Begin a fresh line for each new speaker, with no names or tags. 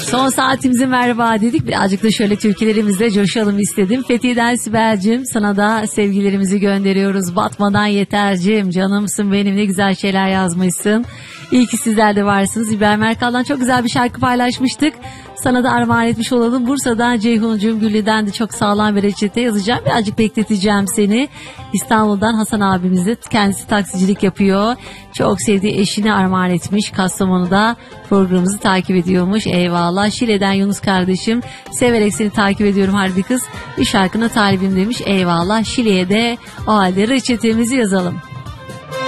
Son saatimize merhaba dedik. Birazcık da şöyle türkülerimizle coşalım istedim. Fethi'den Sibel'cim, sana da sevgilerimizi gönderiyoruz. Batmadan yetercim, canımsın benim, ne güzel şeyler yazmışsın. İyi ki sizler de varsınız. İbrahim Erkal'dan çok güzel bir şarkı paylaşmıştık. Sana da armağan etmiş olalım. Bursa'dan Ceyhuncuğum Güllü'den de çok sağlam bir reçete yazacağım. Birazcık bekleteceğim seni. İstanbul'dan Hasan abimiz de kendisi taksicilik yapıyor. Çok sevdiği eşini armağan etmiş. Kastamonu'da programımızı takip ediyormuş. Eyvallah. Şile'den Yunus kardeşim, severek seni takip ediyorum harbi kız. Bir şarkına talibim demiş. Eyvallah. Şile'ye de o halde reçetemizi yazalım.